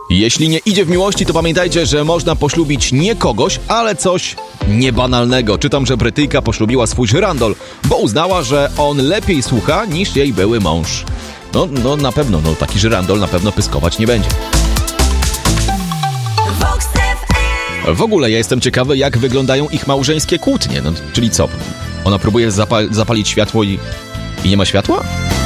Jeśli nie idzie w miłości, to pamiętajcie, że można poślubić nie kogoś, ale coś niebanalnego. Czytam, że Brytyjka poślubiła swój żyrandol, bo uznała, że on lepiej słucha niż jej były mąż. No na pewno, taki żyrandol na pewno pyskować nie będzie. W ogóle ja jestem ciekawy, jak wyglądają ich małżeńskie kłótnie. Czyli co? Ona próbuje zapalić światło i nie ma światła?